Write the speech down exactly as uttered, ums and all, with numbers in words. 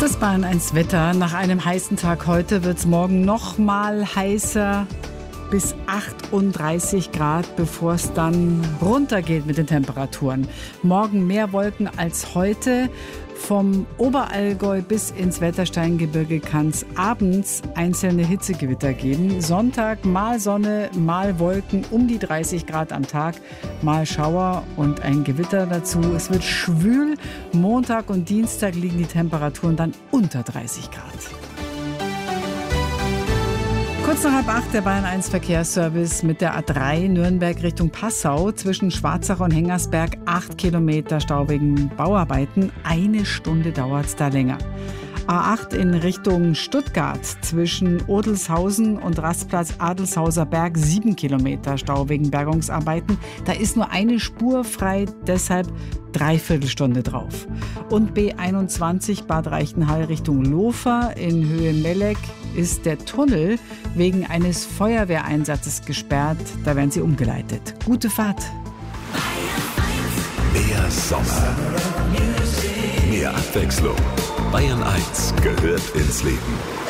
Das Bayern eins Wetter. Nach einem heißen Tag heute wird es morgen noch mal heißer, bis achtunddreißig Grad, bevor es dann runtergeht mit den Temperaturen. Morgen mehr Wolken als heute. Vom Oberallgäu bis ins Wettersteingebirge kann es abends einzelne Hitzegewitter geben. Sonntag mal Sonne, mal Wolken, um die dreißig Grad am Tag, mal Schauer und ein Gewitter dazu. Es wird schwül. Montag und Dienstag liegen die Temperaturen dann unter dreißig Grad. Kurz nach halb acht der Bayern eins Verkehrsservice mit der A drei Nürnberg Richtung Passau zwischen Schwarzach und Hengersberg. Acht Kilometer Stau wegen Bauarbeiten. Eine Stunde dauert es da länger. A acht in Richtung Stuttgart zwischen Odelshausen und Rastplatz Adelshauser Berg. Sieben Kilometer Stau wegen Bergungsarbeiten. Da ist nur eine Spur frei, deshalb Dreiviertelstunde drauf. Und B einundzwanzig Bad Reichenhall Richtung Lofer in Höhe Melleck ist der Tunnel wegen eines Feuerwehreinsatzes gesperrt. Da werden sie umgeleitet. Gute Fahrt. Mehr Sommer. Mehr Abwechslung. Bayern eins gehört ins Leben.